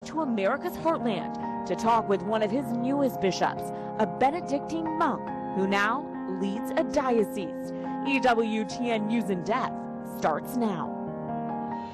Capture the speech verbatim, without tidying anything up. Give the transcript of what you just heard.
to America's heartland to talk with one of his newest bishops, a Benedictine monk who now leads a diocese. E W T N News in Depth starts now.